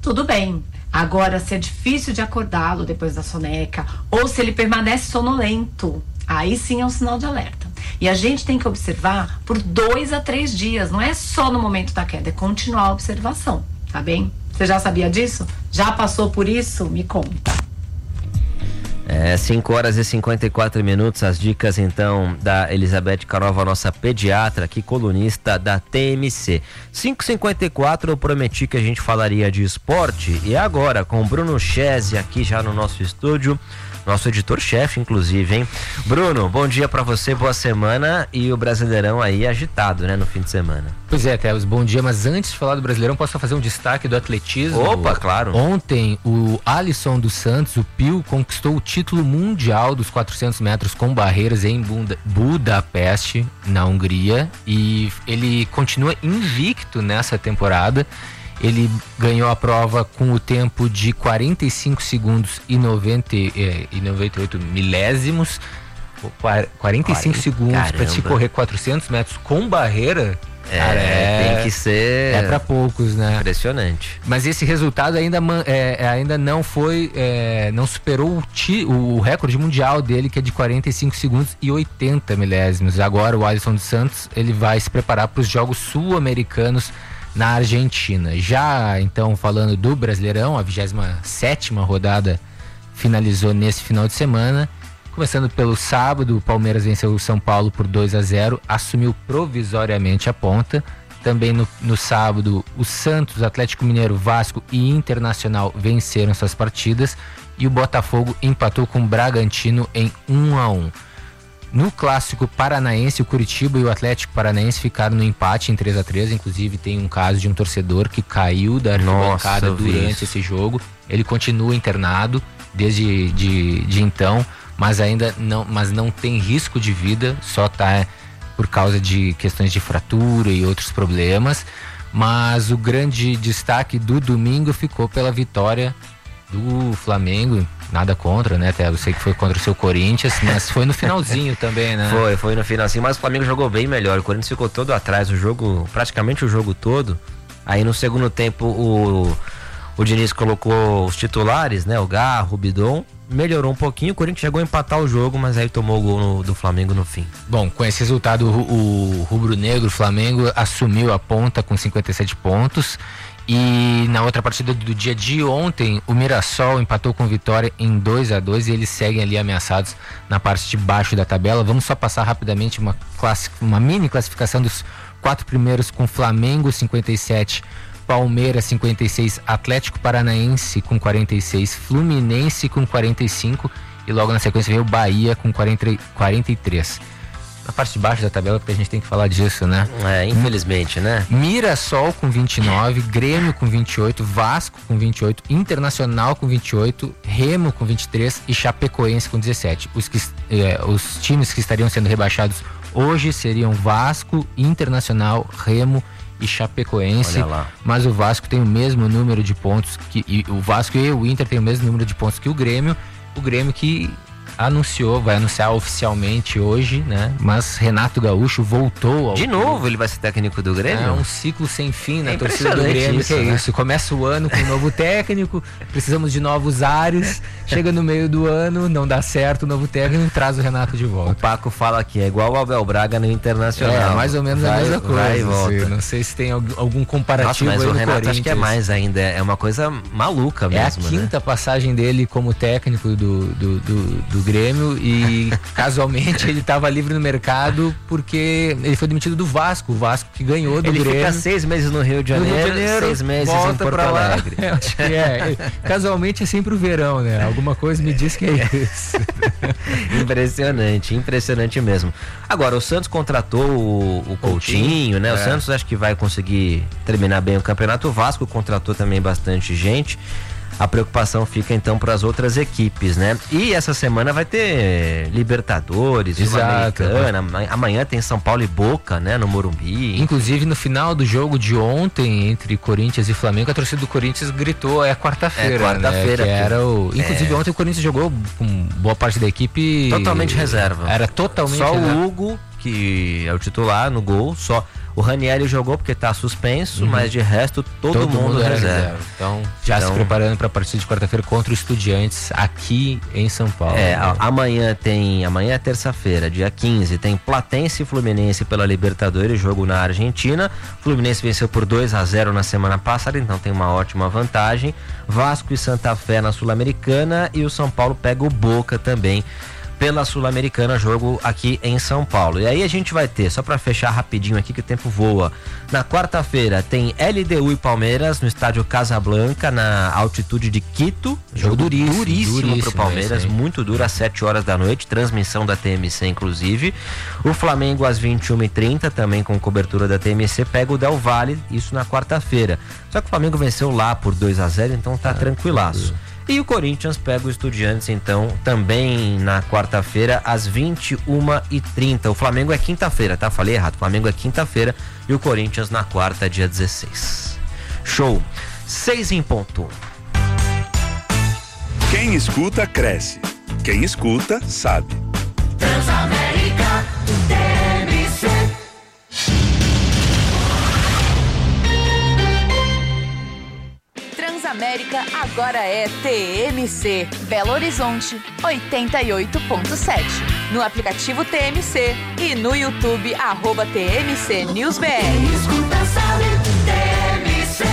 tudo bem. Agora, se é difícil de acordá-lo depois da soneca, ou se ele permanece sonolento, aí sim é um sinal de alerta. E a gente tem que observar por 2 a 3 dias, não é só no momento da queda, é continuar a observação, tá bem? Você já sabia disso? Já passou por isso? Me conta. 5h54, as dicas então da Elizabeth Canova, nossa pediatra aqui, colunista da TMC. 5h54, eu prometi que a gente falaria de esporte e agora com o Bruno Chese aqui já no nosso estúdio, nosso editor-chefe inclusive, hein? Bruno, bom dia pra você, boa semana e o Brasileirão aí agitado, né, no fim de semana. Pois é, Théo, bom dia, mas antes de falar do Brasileirão, posso fazer um destaque do atletismo? Opa, claro. Ontem, o Alisson dos Santos, o Pio, conquistou o título mundial dos 400 metros com barreiras em Budapeste, na Hungria, e ele continua invicto nessa temporada. Ele ganhou a prova com o tempo de 45 segundos e 98 milésimos. 45 segundos para se correr 400 metros com barreira. Tem que ser. É para poucos, né? Impressionante. Mas esse resultado ainda não foi. Não superou o recorde mundial dele, que é de 45 segundos e 80 milésimos. Agora o Alisson dos Santos ele vai se preparar para os Jogos Sul-Americanos na Argentina. Já então falando do Brasileirão, a 27ª rodada finalizou nesse final de semana. Começando pelo sábado, o Palmeiras venceu o São Paulo por 2-0, assumiu provisoriamente a ponta. Também no sábado, o Santos, Atlético Mineiro, Vasco e Internacional venceram suas partidas e o Botafogo empatou com o Bragantino em 1-1. No clássico paranaense, o Curitiba e o Atlético Paranaense ficaram no empate em 3-3. Inclusive tem um caso de um torcedor que caiu da arquibancada durante esse jogo. Ele continua internado desde de então, mas ainda não tem risco de vida, só tá por causa de questões de fratura e outros problemas. Mas o grande destaque do domingo ficou pela vitória do Flamengo. Nada contra, né? Até eu sei que foi contra o seu Corinthians, mas foi no finalzinho também, né? Foi no finalzinho, mas o Flamengo jogou bem melhor. O Corinthians ficou todo atrás, praticamente o jogo todo. Aí no segundo tempo o Diniz colocou os titulares, né? O Garro, o Bidon, melhorou um pouquinho. O Corinthians chegou a empatar o jogo, mas aí tomou o gol do Flamengo no fim. Bom, com esse resultado o rubro-negro, o Flamengo, assumiu a ponta com 57 pontos. E na outra partida do dia de ontem, o Mirassol empatou com Vitória em 2-2 e eles seguem ali ameaçados na parte de baixo da tabela. Vamos só passar rapidamente uma mini classificação dos 4 primeiros, com Flamengo 57, Palmeiras 56, Atlético Paranaense com 46, Fluminense com 45 e logo na sequência veio o Bahia com 43. Na parte de baixo da tabela, porque a gente tem que falar disso, né? Infelizmente, né? Mirassol com 29, Grêmio com 28, Vasco com 28, Internacional com 28, Remo com 23 e Chapecoense com 17. Os times que estariam sendo rebaixados hoje seriam Vasco, Internacional, Remo e Chapecoense. Olha lá. Mas o Vasco tem o mesmo número de pontos o Vasco e o Inter tem o mesmo número de pontos que o Grêmio que vai anunciar oficialmente hoje, né? Mas Renato Gaúcho voltou de novo, ele vai ser técnico do Grêmio? É um ciclo sem fim na torcida do Grêmio, isso, né? Isso, começa o ano com um novo técnico, precisamos de novos ares, chega no meio do ano, não dá certo o novo técnico, traz o Renato de volta. O Paco fala que é igual o Abel Braga no Internacional. Mais ou menos a mesma coisa. Vai e volta. Assim, não sei se tem algum comparativo. Nossa, mas aí o no Renato acho que é mais ainda, é uma coisa maluca mesmo. É a quinta passagem dele como técnico do Grêmio e casualmente ele estava livre no mercado porque ele foi demitido do Vasco, o Vasco que ganhou do Grêmio. Ele fica 6 meses no Rio de Janeiro, 6 meses em Porto Alegre. Acho que casualmente é sempre o verão, né? Alguma coisa me diz que é isso. Impressionante mesmo. Agora, o Santos contratou o Coutinho, né? O Santos acho que vai conseguir terminar bem o campeonato. O Vasco contratou também bastante gente. A preocupação fica então para as outras equipes, né? E essa semana vai ter Libertadores, Sul-Americana. Amanhã tem São Paulo e Boca, né? No Morumbi. Inclusive no final do jogo de ontem entre Corinthians e Flamengo, a torcida do Corinthians gritou: é quarta-feira. Quarta-feira. Né? Inclusive ontem o Corinthians jogou com boa parte da equipe totalmente reserva. Era totalmente só reserva. O Hugo, que é o titular no gol, só. O Ranieri jogou porque está suspenso, mas de resto todo mundo reserva. Então, se preparando para a partida de quarta-feira contra o Estudiantes aqui em São Paulo. Amanhã é terça-feira, dia 15, tem Platense e Fluminense pela Libertadores, jogo na Argentina. Fluminense venceu por 2-0 na semana passada, então tem uma ótima vantagem. Vasco e Santa Fé na Sul-Americana e o São Paulo pega o Boca também pela Sul-Americana, jogo aqui em São Paulo. E aí a gente vai ter, só para fechar rapidinho aqui que o tempo voa, na quarta-feira tem LDU e Palmeiras no estádio Casablanca, na altitude de Quito, jogo duríssimo pro Palmeiras, muito duro, às 7 horas da noite, transmissão da TMC inclusive. O Flamengo às 21h30, também com cobertura da TMC, pega o Del Valle, isso na quarta-feira. Só que o Flamengo venceu lá por 2-0, então tá tranquilaço. E o Corinthians pega o Estudiantes, então, também na quarta-feira, às 21h30. O Flamengo é quinta-feira, tá? Falei errado. O Flamengo é quinta-feira e o Corinthians na quarta, dia 16. Show. 6 em ponto. Quem escuta, cresce. Quem escuta, sabe. Transamérica TMC. Transamérica agora é TMC. Belo Horizonte 88.7. No aplicativo TMC e no YouTube @TMC News BR. Escuta, sabe, TMC.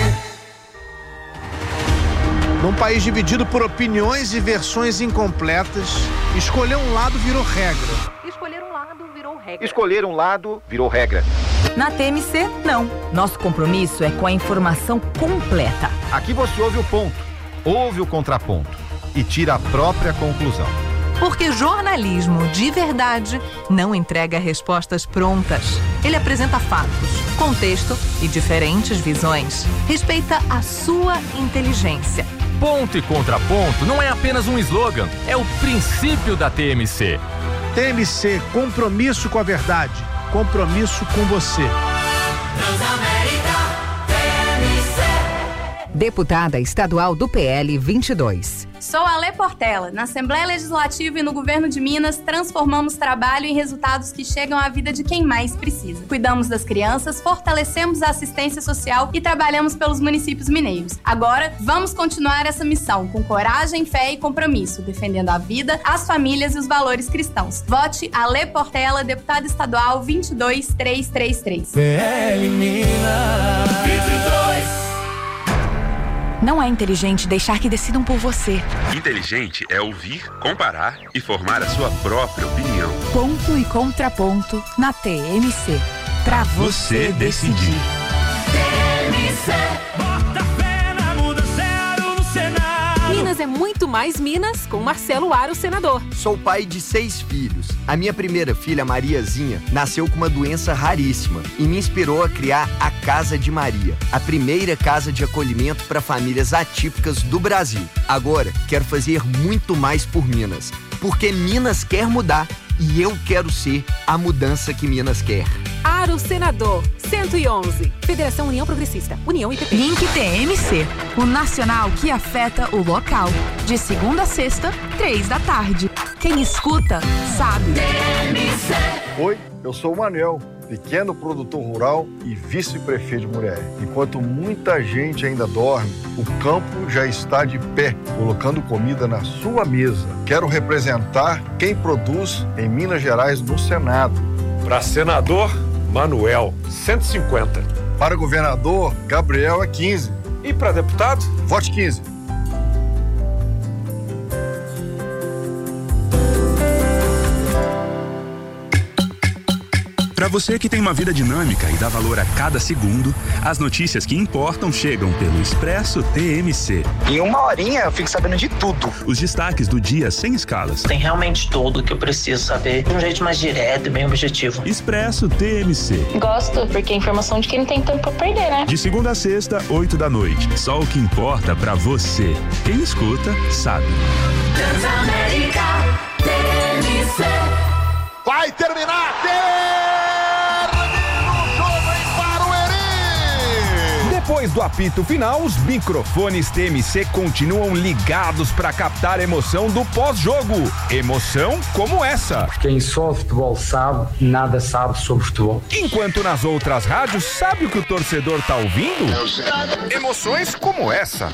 Num país dividido por opiniões e versões incompletas, escolher um lado virou regra. Escolher um lado virou regra. Na TMC, não. Nosso compromisso é com a informação completa. Aqui você ouve o ponto, ouve o contraponto e tira a própria conclusão. Porque jornalismo de verdade não entrega respostas prontas. Ele apresenta fatos, contexto e diferentes visões. Respeita a sua inteligência. Ponto e contraponto não é apenas um slogan, é o princípio da TMC. TMC, compromisso com a verdade, compromisso com você. Transamérica TMC. Deputada estadual do PL 22. Sou a Lê Portela. Na Assembleia Legislativa e no Governo de Minas, transformamos trabalho em resultados que chegam à vida de quem mais precisa. Cuidamos das crianças, fortalecemos a assistência social e trabalhamos pelos municípios mineiros. Agora, vamos continuar essa missão com coragem, fé e compromisso, defendendo a vida, as famílias e os valores cristãos. Vote a Lê Portela, deputada estadual 22333. PL Minas 22. Não é inteligente deixar que decidam por você. Inteligente é ouvir, comparar e formar a sua própria opinião. Ponto e contraponto na TMC. Pra você decidir. TMC. Bota fé na muda zero no Senado. Minas é muito mais Minas com Marcelo Aro, senador. Sou pai de 6 filhos. A minha primeira filha, Mariazinha, nasceu com uma doença raríssima e me inspirou a criar a Casa de Maria, a primeira casa de acolhimento para famílias atípicas do Brasil. Agora, quero fazer muito mais por Minas, porque Minas quer mudar e eu quero ser a mudança que Minas quer. Aro, senador, 111. Federação União Progressista, União IPP. Link TMC, o nacional que afeta o local. De segunda a sexta, 3 da tarde. Quem escuta, sabe. TMC. Oi, eu sou o Manuel, pequeno produtor rural e vice-prefeito de Murié. Enquanto muita gente ainda dorme, o campo já está de pé, colocando comida na sua mesa. Quero representar quem produz em Minas Gerais no Senado. Para senador, Manuel, 150. Para governador, Gabriel é 15. E para deputado? Vote 15. Para você que tem uma vida dinâmica e dá valor a cada segundo, as notícias que importam chegam pelo Expresso TMC. Em uma horinha eu fico sabendo de tudo. Os destaques do dia sem escalas. Tem realmente tudo que eu preciso saber de um jeito mais direto e bem objetivo. Expresso TMC. Gosto, porque é informação de quem não tem tempo pra perder, né? De segunda a sexta, 8 da noite. Só o que importa pra você. Quem escuta, sabe. Transamérica TMC. Vai terminar! Depois do apito final, os microfones TMC continuam ligados para captar a emoção do pós-jogo. Emoção como essa. Quem só de futebol sabe, nada sabe sobre futebol. Enquanto nas outras rádios, sabe o que o torcedor tá ouvindo? Emoções como essa.